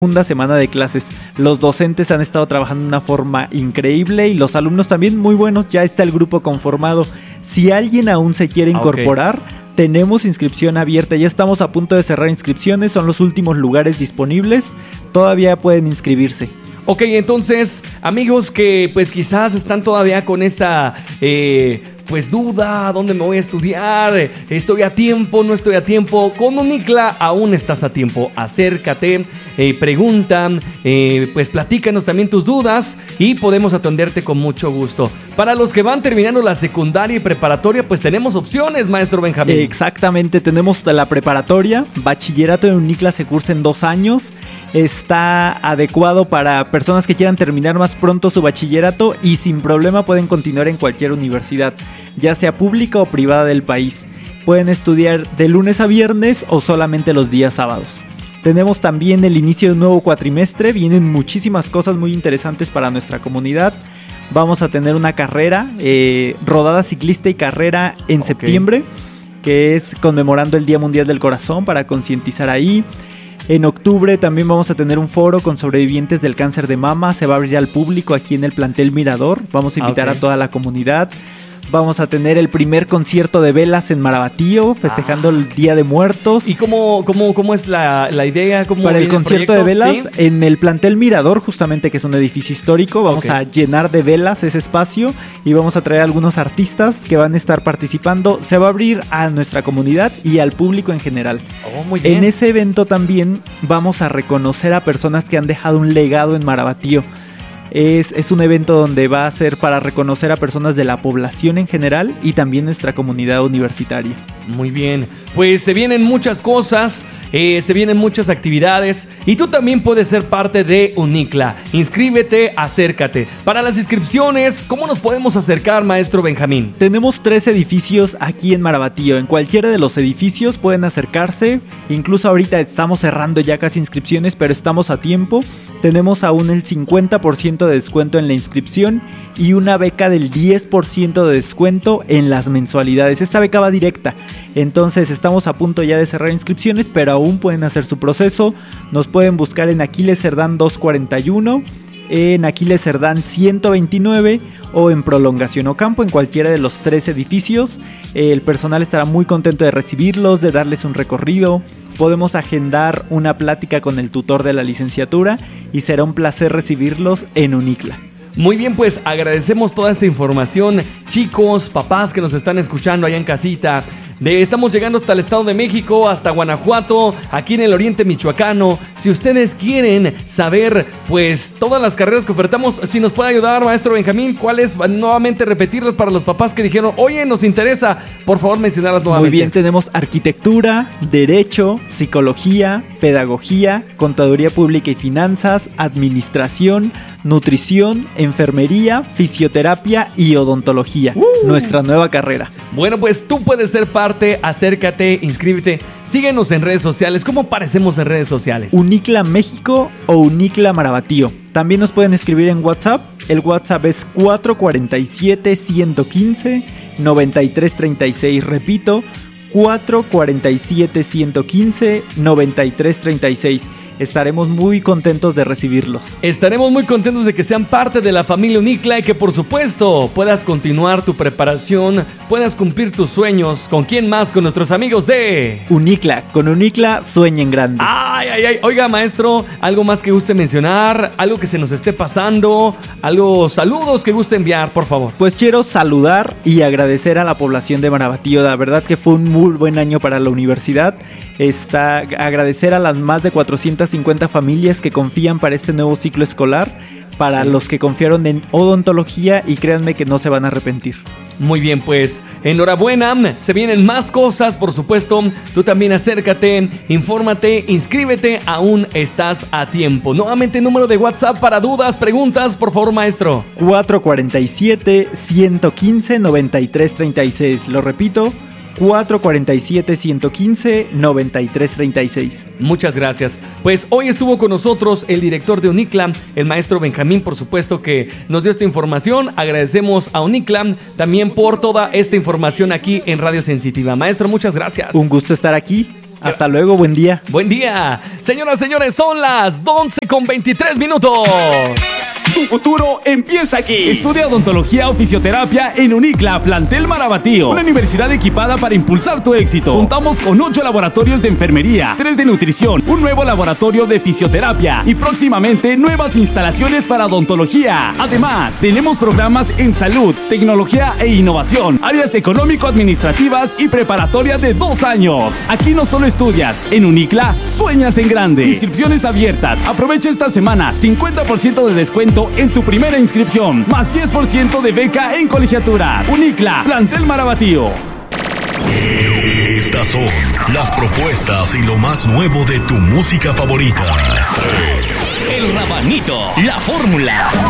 segunda semana de clases. Los docentes han estado trabajando de una forma increíble y los alumnos también muy buenos. Ya está el grupo conformado. Si alguien aún se quiere incorporar, tenemos inscripción abierta. Ya estamos a punto de cerrar inscripciones. Son los últimos lugares disponibles. Todavía pueden inscribirse. Ok, entonces, amigos que pues quizás están todavía con esa duda, ¿dónde me voy a estudiar? ¿Estoy a tiempo? ¿No estoy a tiempo? Con UNICLA aún estás a tiempo. Acércate, pregunta, pues platícanos también tus dudas y podemos atenderte con mucho gusto. Para los que van terminando la secundaria y preparatoria, pues tenemos opciones, maestro Benjamín. Exactamente, tenemos la preparatoria. Bachillerato en UNICLA se cursa en 2 años. Está adecuado para personas que quieran terminar más pronto su bachillerato y sin problema pueden continuar en cualquier universidad, ya sea pública o privada del país. Pueden estudiar de lunes a viernes o solamente los días sábados. Tenemos también el inicio de un nuevo cuatrimestre. Vienen muchísimas cosas muy interesantes para nuestra comunidad. Vamos a tener una carrera, rodada ciclista y carrera en septiembre, que es conmemorando el Día Mundial del Corazón para concientizar ahí. En octubre también vamos a tener un foro con sobrevivientes del cáncer de mama. Se va a abrir al público aquí en el plantel Mirador. Vamos a invitar a toda la comunidad. Vamos a tener el primer concierto de velas en Marabatío, festejando el Día de Muertos. ¿Y cómo es la idea? ¿Cómo para el concierto de velas, ¿sí? En el plantel Mirador, justamente, que es un edificio histórico, vamos a llenar de velas ese espacio y vamos a traer a algunos artistas que van a estar participando. Se va a abrir a nuestra comunidad y al público en general. Muy bien. En ese evento también vamos a reconocer a personas que han dejado un legado en Marabatío. Es un evento donde va a ser para reconocer a personas de la población en general y también nuestra comunidad universitaria. Muy bien, pues se vienen muchas cosas, se vienen muchas actividades y tú también puedes ser parte de UNICLA. Inscríbete, acércate. Para las inscripciones, ¿cómo nos podemos acercar, maestro Benjamín? Tenemos 3 edificios aquí en Marabatío. En cualquiera de los edificios pueden acercarse. Incluso ahorita estamos cerrando ya casi inscripciones, pero estamos a tiempo. Tenemos aún el 50% de descuento en la inscripción y una beca del 10% de descuento en las mensualidades. Esta beca va directa. Entonces estamos a punto ya de cerrar inscripciones, pero aún pueden hacer su proceso. Nos pueden buscar en Aquiles Cerdán 241, en Aquiles Cerdán 129 o en Prolongación Ocampo, en cualquiera de los 3 edificios. El personal estará muy contento de recibirlos, de darles un recorrido. Podemos agendar una plática con el tutor de la licenciatura y será un placer recibirlos en UNICLA. Muy bien, pues agradecemos toda esta información, chicos, papás que nos están escuchando allá en casita. Estamos llegando hasta el Estado de México, hasta Guanajuato, aquí en el oriente michoacano. Si ustedes quieren saber, pues, todas las carreras que ofertamos, si nos puede ayudar, maestro Benjamín, ¿cuáles? Nuevamente repetirlas para los papás que dijeron, oye, nos interesa, por favor mencionarlas nuevamente. Muy bien, tenemos arquitectura, derecho, psicología, pedagogía, contaduría pública y finanzas, administración, nutrición, enfermería, fisioterapia y odontología. Nuestra nueva carrera. Bueno, pues tú puedes ser parte, acércate, inscríbete, síguenos en redes sociales. ¿Cómo aparecemos en redes sociales? UNICLA México o UNICLA Marabatío. También nos pueden escribir en WhatsApp. El WhatsApp es 447-115-9336. Repito, 447-115-9336. Estaremos muy contentos de recibirlos. Estaremos muy contentos de que sean parte de la familia UNICLA y que, por supuesto, puedas continuar tu preparación, puedas cumplir tus sueños. ¿Con quién más? Con nuestros amigos de UNICLA. Con UNICLA sueñen grande. ¡Ay! Oiga, maestro, ¿algo más que guste mencionar? ¿Algo que se nos esté pasando? Saludos que guste enviar, por favor. Pues quiero saludar y agradecer a la población de Marabatío. La verdad que fue un muy buen año para la universidad. Agradecer a las más de 450 familias que confían para este nuevo ciclo escolar, para los que confiaron en odontología, y créanme que no se van a arrepentir. Muy bien, pues enhorabuena, se vienen más cosas, por supuesto. Tú también acércate, infórmate, inscríbete, aún estás a tiempo. Nuevamente, número de WhatsApp para dudas, preguntas, por favor, maestro. 447-115-9336. Lo repito, 447-115-9336. Muchas gracias. Pues hoy estuvo con nosotros el director de UNICLA, el maestro Benjamín, por supuesto, que nos dio esta información. Agradecemos a UNICLA también por toda esta información aquí en Radio Sensitiva. Maestro, muchas gracias. Un gusto estar aquí. Hasta luego, buen día. Buen día. Señoras, señores, son las 11:23. Tu futuro empieza aquí. Estudia odontología o fisioterapia en Unicla, plantel Marabatío. Una universidad equipada para impulsar tu éxito. Contamos con 8 laboratorios de enfermería, 3 de nutrición, un nuevo laboratorio de fisioterapia y próximamente nuevas instalaciones para odontología. Además, tenemos programas en salud, tecnología e innovación, áreas económico-administrativas y preparatoria de 2 años. Aquí no solo estudias, en Unicla sueñas en grande. Inscripciones abiertas. Aprovecha esta semana 50% de descuento en tu primera inscripción, más 10% de beca en colegiaturas. Unicla, plantel Marabatío. Estas son las propuestas y lo más nuevo de tu música favorita. El Rabanito, la fórmula.